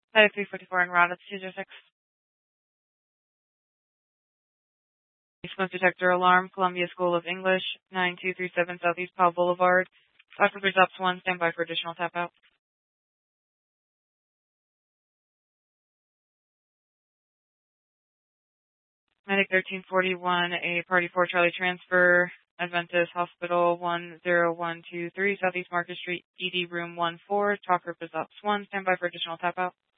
Type 344 en route at Caesar 6. Smoke detector alarm, Columbia School of English, 9237 Southeast Powell Boulevard. Dr. Presups 1, stand by for additional tap out. Medic 1341, a Party 4 Charlie transfer, Adventist Hospital 10123, Southeast Market Street, ED room 14, Talker Presups 1, stand by for additional tap out.